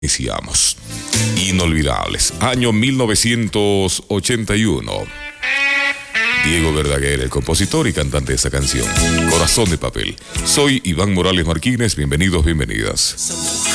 Iniciamos. Inolvidables. Año 1981. Diego Verdaguer, el compositor y cantante de esa canción. Corazón de papel. Soy Iván Morales Martínez. Bienvenidos, bienvenidas.